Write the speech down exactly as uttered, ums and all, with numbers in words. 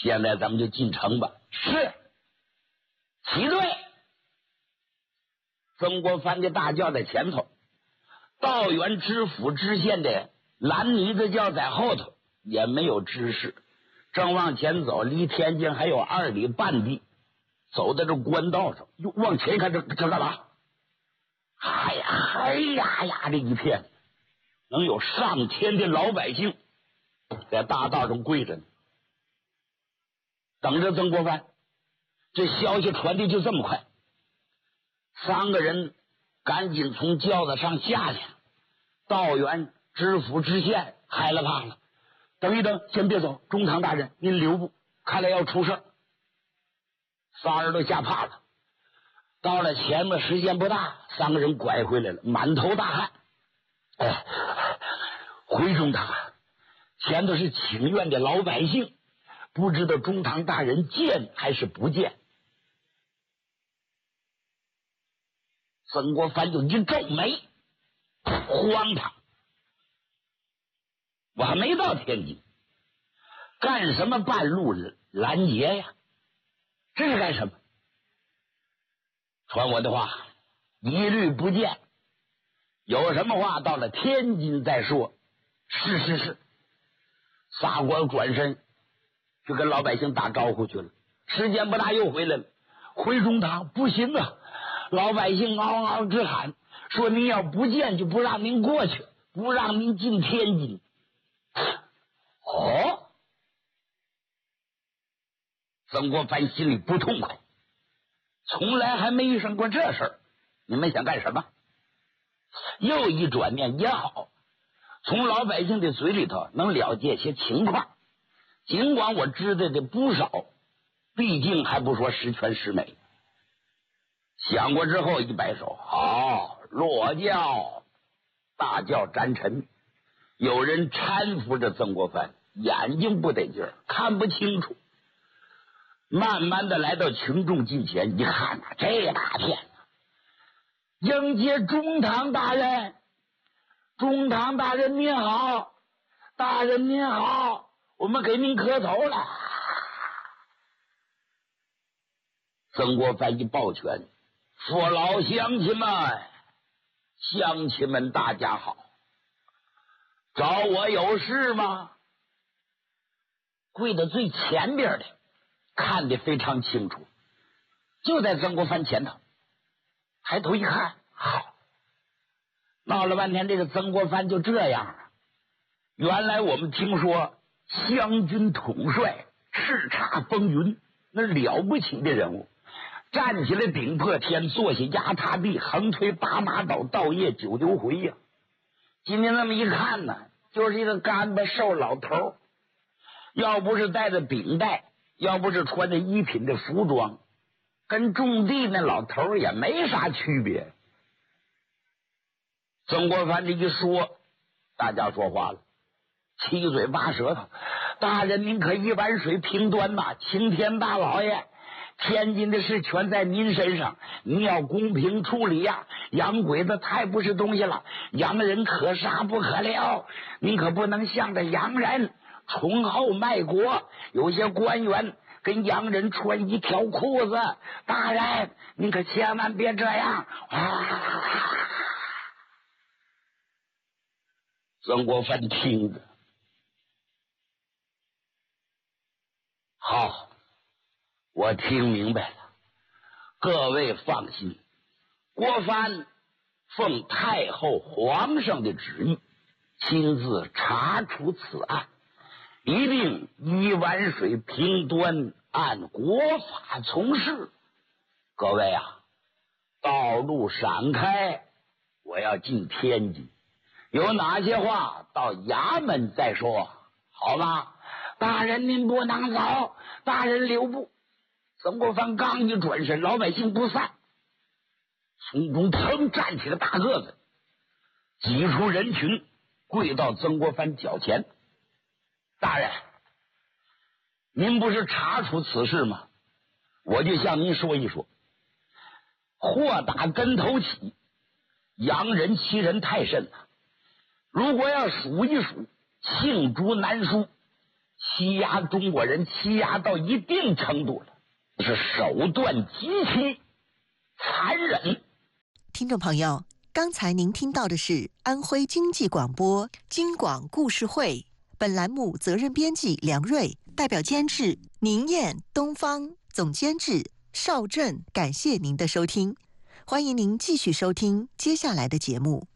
现在咱们就进城吧。是，齐队。曾国藩的大轿在前头，道员知府知县的蓝呢子轿在后头，也没有知识。正往前走，离天津还有二里半地，走到这官道上，又往前一看，这这干嘛？哎呀，哎呀呀，这一片能有上千的老百姓在大道上跪着呢，等着曾国藩。这消息传递就这么快，三个人赶紧从轿子上下去。道员、知府、知县害了怕了，等一等，先别走，中堂大人您留步，看来要出事。仨人都吓怕了。到了前面时间不大，三个人拐回来了，满头大汗。哎，回中堂，前头是请愿的老百姓，不知道中堂大人见还是不见。曾国藩就一皱眉，荒唐！我还没到天津，干什么半路拦截呀？这是干什么？传我的话，一律不见。有什么话到了天津再说。是是是。撒官转身就跟老百姓打招呼去了。时间不大又回来了。回中堂不行啊！老百姓嗷嗷直喊，说您要不见就不让您过去，不让您进天津。哦，曾国藩心里不痛快，从来还没遇上过这事儿。你们想干什么？又一转念也好，从老百姓的嘴里头能了解些情况，尽管我知道的不少，毕竟还不说十全十美。想过之后一摆手，好，落轿。大轿沾尘，有人搀扶着曾国藩，眼睛不得劲儿，看不清楚。慢慢的来到群众近前，一看啊，这大片啊，迎接中堂大人，中堂大人您好，大人您好，我们给您磕头了。曾国藩一抱拳，父老乡亲们，乡亲们大家好，找我有事吗？跪到最前边的看得非常清楚，就在曾国藩前头。抬头一看，好，闹了半天这个曾国藩就这样啊。原来我们听说湘军统帅叱咤风云，那了不起的人物，站起来顶破天，坐下压塌地，横推八马刀，倒夜九流回呀、啊。今天那么一看呢，就是一个干巴瘦老头，要不是带着顶带，要不是穿着一品的服装，跟种地那老头也没啥区别。曾国藩这一说，大家说话了，七嘴八舌头。大人您可一碗水平端呐，青天大老爷，天津的事全在您身上，您要公平处理呀、啊！洋鬼子太不是东西了，洋人可杀不可留，您可不能向着洋人崇厚卖国。有些官员跟洋人穿一条裤子，大人您可千万别这样啊！曾国藩听着，好，我听明白了，各位放心，国藩奉太后皇上的旨意，亲自查处此案，一定以碗水平端，按国法从事。各位啊，道路闪开，我要进天津，有哪些话到衙门再说，好吗？大人您不能走，大人留步。曾国藩刚一转身，老百姓不散，从中腾站起个大个子，挤出人群，跪到曾国藩脚前。大人，您不是查处此事吗？我就向您说一说。祸打跟头起，洋人欺人太甚了。如果要数一数，罄竹难书， 欺压中国人，欺压到一定程度了，是手段极其残忍。 听众朋友，刚才您听到的是安徽经济广播京广故事会，本栏目责任编辑梁瑞，代表监制宁燕、东方，总监制邵振。感谢您的收听，欢迎您继续收听接下来的节目。